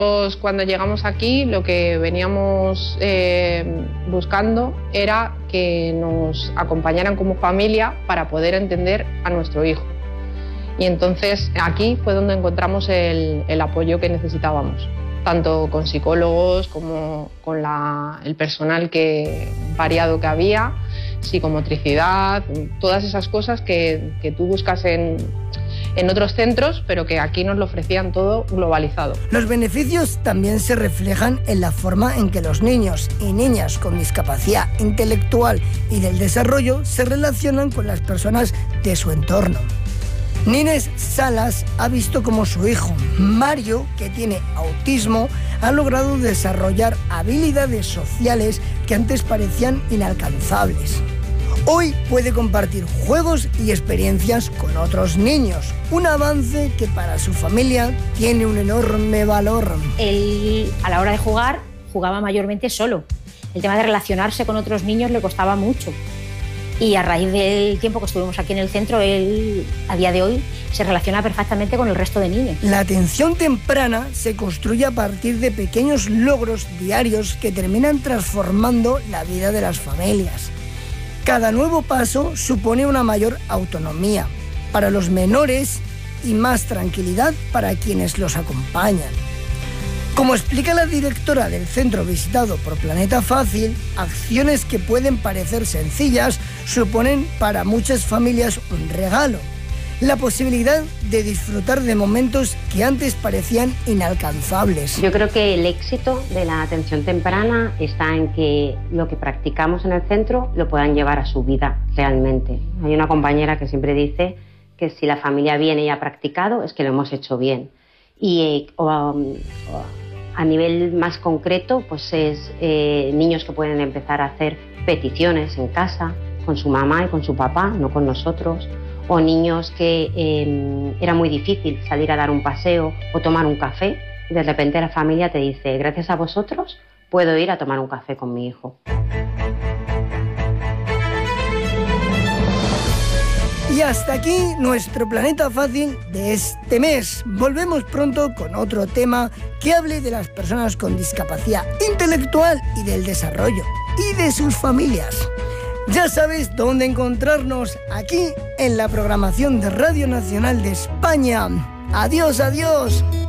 Cuando llegamos aquí, lo que veníamos buscando era que nos acompañaran como familia para poder entender a nuestro hijo. Y entonces aquí fue donde encontramos el apoyo que necesitábamos, tanto con psicólogos como con el personal variado que había, psicomotricidad, todas esas cosas que tú buscas en otros centros, pero que aquí nos lo ofrecían todo globalizado. Los beneficios también se reflejan en la forma en que los niños y niñas con discapacidad intelectual y del desarrollo se relacionan con las personas de su entorno. Nines Salas ha visto cómo su hijo, Mario, que tiene autismo, ha logrado desarrollar habilidades sociales que antes parecían inalcanzables. Hoy puede compartir juegos y experiencias con otros niños, un avance que para su familia tiene un enorme valor. Él, a la hora de jugar, jugaba mayormente solo. El tema de relacionarse con otros niños le costaba mucho. Y a raíz del tiempo que estuvimos aquí en el centro, él, a día de hoy, se relaciona perfectamente con el resto de niños. La atención temprana se construye a partir de pequeños logros diarios que terminan transformando la vida de las familias. Cada nuevo paso supone una mayor autonomía para los menores y más tranquilidad para quienes los acompañan. Como explica la directora del centro visitado por Planeta Fácil, acciones que pueden parecer sencillas suponen para muchas familias un regalo. La posibilidad de disfrutar de momentos que antes parecían inalcanzables. Yo creo que el éxito de la atención temprana está en que lo que practicamos en el centro lo puedan llevar a su vida realmente. Hay una compañera que siempre dice que si la familia viene y ha practicado es que lo hemos hecho bien. Y a nivel más concreto, pues es niños que pueden empezar a hacer peticiones en casa con su mamá y con su papá, no con nosotros. O niños que era muy difícil salir a dar un paseo o tomar un café. Y de repente la familia te dice, gracias a vosotros puedo ir a tomar un café con mi hijo. Y hasta aquí nuestro Planeta Fácil de este mes. Volvemos pronto con otro tema que hable de las personas con discapacidad intelectual y del desarrollo y de sus familias. Ya sabes dónde encontrarnos, aquí en la programación de Radio Nacional de España. Adiós, adiós.